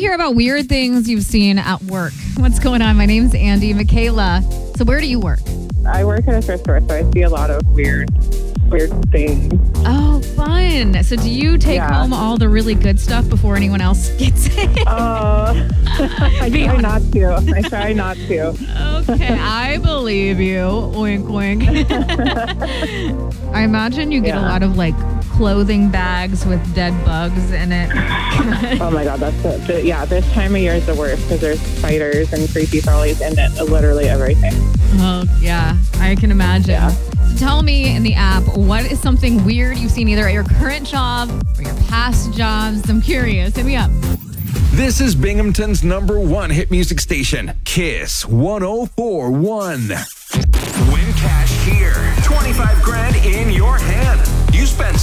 hear about weird things you've seen at work. What's going on? My name's Andy. Michaela. So where do you work? I work at a thrift store, so I see a lot of weird things. Oh, fun. So do you take home all the really good stuff before anyone else gets it? I try not to. Okay, I believe you. Wink, wink. I imagine you get a lot of clothing bags with dead bugs in it. Oh my God, this time of year is the worst because there's spiders and creepy crawlies in it, literally everything. Oh yeah, I can imagine. Yeah. So tell me in the app, what is something weird you've seen either at your current job or your past jobs? I'm curious. Hit me up. This is Binghamton's #1 hit music station, Kiss 104.1. Win cash here. 25 grand in your hand. You spend